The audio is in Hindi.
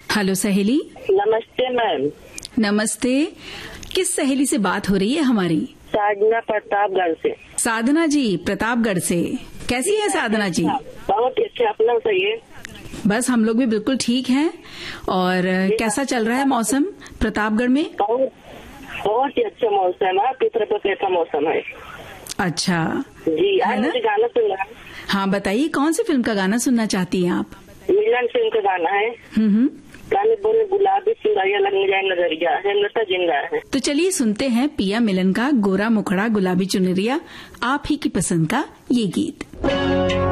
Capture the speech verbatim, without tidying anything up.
हेलो सहेली। नमस्ते मैम। नमस्ते। किस सहेली से बात हो रही है हमारी? साधना प्रतापगढ़ से। साधना जी प्रतापगढ़ से। कैसी है साधना जी? बहुत अच्छा, अपना बताइए। बस हम लोग भी बिल्कुल ठीक हैं। और कैसा चल रहा है मौसम प्रतापगढ़ में? बहुत बहुत ही अच्छा मौसम है। आपकी तरफ कैसा मौसम है? अच्छा जी, आज मुझे गाना सुनना है। हाँ बताइए, कौन सी फिल्म का गाना सुनना चाहती हैं आप? मिलन फिल्म का गाना है। हम्म गाने बोले गुलाबी चुराइया लगने जाए नजरिया है, नशा जिंदा है। तो चलिए सुनते हैं पिया मिलन का गोरा मुखड़ा गुलाबी चुनरिया, आप ही की पसंद का ये गीत।